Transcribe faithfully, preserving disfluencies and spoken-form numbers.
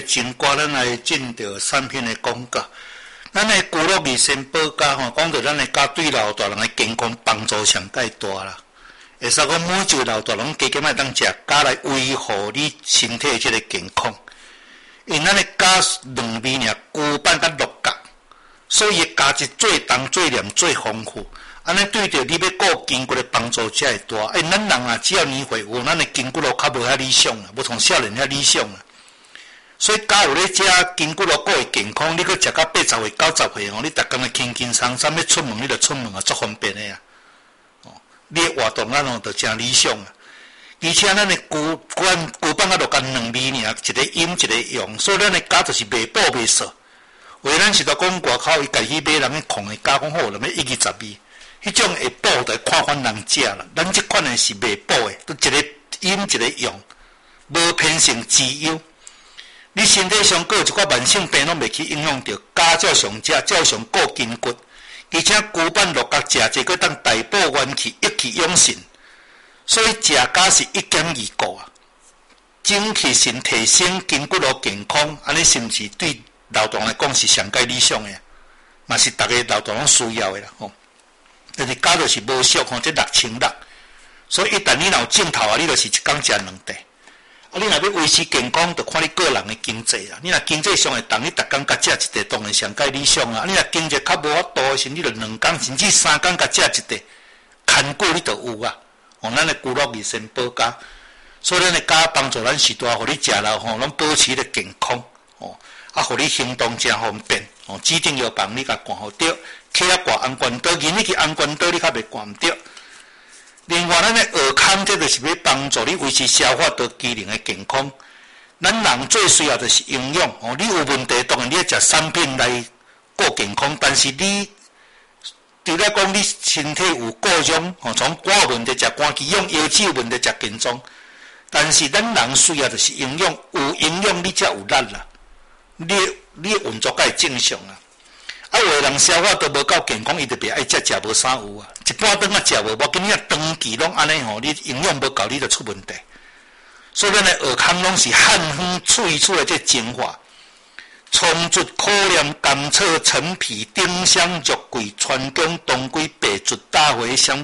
情歌，咱来进到产品的广告。咱的骨肉味鲜保家吼，讲到咱的家对老大人的健康帮助上介大啦。会使讲每一位老大人加减爱当食家来维护你身体的这个健康。因咱的家两味尔，骨板甲肉角，所以加质最重、最黏、最丰富。安尼对着你要顾筋骨的帮助才会大。诶，咱人啊，只要年岁有，咱的筋骨都较无遐理想啦，无从少年遐理想啦。所以假如咧食筋骨都顾会健康，你搁食到八十岁、九十岁哦，你逐工会轻轻松松要出门，你就出门啊，足方便的啊。哦，你的活动咱哦，就真理想啊。而且咱的骨骨骨板啊，就干两味尔，一个阴一个阳，所以咱的家就是袂补袂少。为咱是着讲外口伊家己买人去控的家，讲好人要一二十味。迄种会补的看法人食啦，咱即款的是袂补的，都一个阴一个阳，无偏性滋忧。你身体上各有一寡慢性病拢袂去影响到，家照常食，照常顾筋骨，而且骨板肉角食这个当大补元气，益气养神，所以食家是一兼二顾啊，精气神提升，筋骨都健康，安尼是毋是对老大来讲是上界理想的？嘛是逐个老大拢需要的啦吼。但是家就是无俗吼，这六千六，所以一旦你若有镜头啊，你就是一工食两袋。啊，你若要维持健康，就看你个人的经济啦。你若经济上会当，你逐工甲食一袋，当然上界理想啊。你若经济较无法度的时，你就两工甚至三工甲食一袋，牵过你就有啊。哦，咱的骨肉味鲜保家，所以咱的家帮助咱时代，互你食了吼，拢保持咧健康哦，啊，互你行动真方便哦。指定药房你甲挂好着。去啊挂安全岛，今日去安全岛你较袂挂唔着。另外，咱的耳康这就是要帮助你维持消化道机能的健康。咱人最需要就是营养哦。你有问题，当然你要食产品来顾健康，但是你除了讲你身体有各种哦，从肝问题食肝气养，腰子问题食健壮，但是咱人需要就是营养，有营养你才有力啦。你你运作才会正常啊。啊，有的人消化都无够健康，伊特别爱食食无啥有啊，一半顿啊食无，无今日长期拢安尼吼，你营养无够，你就出问题。所以咱的耳康拢是汉方萃出来这精华，葱竹、苦莲、甘草、陈皮、丁香、肉桂、川芎、当归、白术、大茴香。